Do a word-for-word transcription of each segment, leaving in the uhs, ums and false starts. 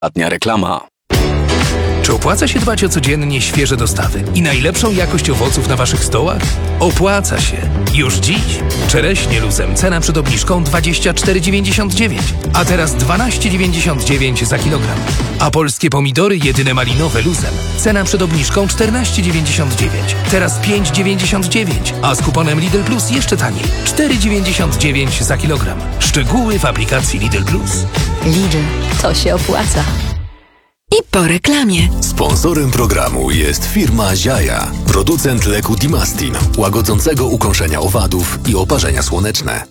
Ostatnia reklama. Czy opłaca się dbać o codziennie świeże dostawy i najlepszą jakość owoców na Waszych stołach? Opłaca się. Już dziś. Czereśnie luzem cena przed obniżką dwadzieścia cztery dziewięćdziesiąt dziewięć, a teraz dwanaście dziewięćdziesiąt dziewięć za kilogram. A polskie pomidory jedyne malinowe luzem cena przed obniżką czternaście dziewięćdziesiąt dziewięć, teraz pięć dziewięćdziesiąt dziewięć, a z kuponem Lidl Plus jeszcze taniej cztery dziewięćdziesiąt dziewięć za kilogram. Szczegóły w aplikacji Lidl Plus. Lidl, to się opłaca. I po reklamie. Sponsorem programu jest firma Ziaja, producent leku Dimastin, łagodzącego ukąszenia owadów i oparzenia słoneczne.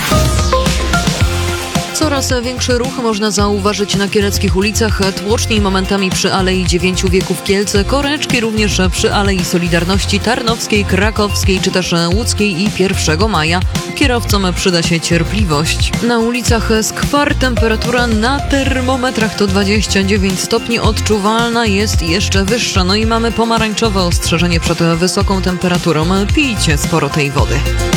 Coraz większy ruch można zauważyć na kieleckich ulicach, tłoczniej momentami przy Alei Dziewięciu Wieków Kielce, koreczki również przy Alei Solidarności Tarnowskiej, Krakowskiej czy też Łódzkiej i pierwszego maja. Kierowcom przyda się cierpliwość. Na ulicach skwar, temperatura na termometrach to dwadzieścia dziewięć stopni, odczuwalna jest jeszcze wyższa. No i mamy pomarańczowe ostrzeżenie przed wysoką temperaturą. Pijcie sporo tej wody.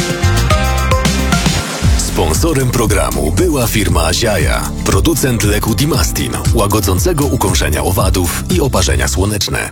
Sponsorem programu była firma Ziaja, producent leku Dimastin, łagodzącego ukąszenia owadów i oparzenia słoneczne.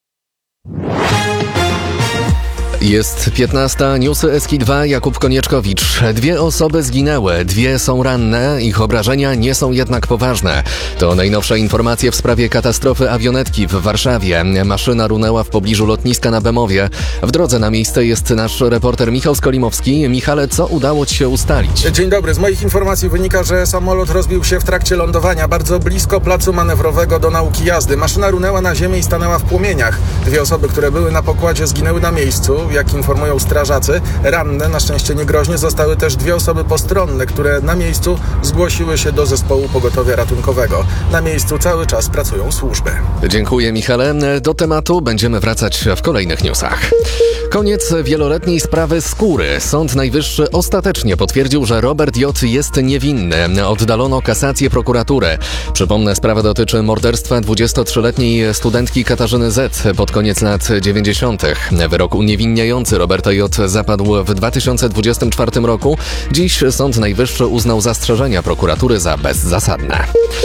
Jest piętnasta, newsy S K dwa, Jakub Konieczkowicz. Dwie osoby zginęły, dwie są ranne, ich obrażenia nie są jednak poważne. To najnowsze informacje w sprawie katastrofy awionetki w Warszawie. Maszyna runęła w pobliżu lotniska na Bemowie. W drodze na miejsce jest nasz reporter Michał Skolimowski. Michale, co udało Ci się ustalić? Dzień dobry. Z moich informacji wynika, że samolot rozbił się w trakcie lądowania bardzo blisko placu manewrowego do nauki jazdy. Maszyna runęła na ziemię i stanęła w płomieniach. Dwie osoby, które były na pokładzie, zginęły na miejscu. Jak informują strażacy, ranne, na szczęście niegroźnie, zostały też dwie osoby postronne, które na miejscu zgłosiły się do zespołu pogotowia ratunkowego. Na miejscu cały czas pracują służby. Dziękuję, Michale. Do tematu będziemy wracać w kolejnych newsach. Koniec wieloletniej sprawy Skóry. Sąd Najwyższy ostatecznie potwierdził, że Robert J. jest niewinny. Oddalono kasację prokuratury. Przypomnę, sprawa dotyczy morderstwa dwudziestotrzyletniej studentki Katarzyny Z. pod koniec lat dziewięćdziesiątych. Wyrok uniewinniający Roberta J. zapadł w dwa tysiące dwudziestym czwartym roku. Dziś Sąd Najwyższy uznał zastrzeżenia prokuratury za bezzasadne.